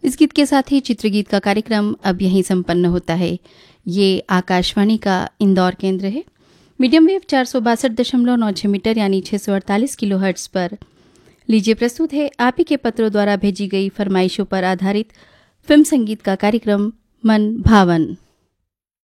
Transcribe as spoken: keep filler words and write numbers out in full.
इस गीत के साथ ही चित्रगीत का कार्यक्रम अब यहीं संपन्न होता है। ये आकाशवाणी का इंदौर केंद्र है। मीडियम वेव चार सौ बासठ दशमलव नौ छह मीटर यानी छः सौ अड़तालीस किलो हर्ट्स पर। लीजिए प्रस्तुत है आप ही के पत्रों द्वारा भेजी गई फरमाइशों पर आधारित फिल्म संगीत का कार्यक्रम मन भावन।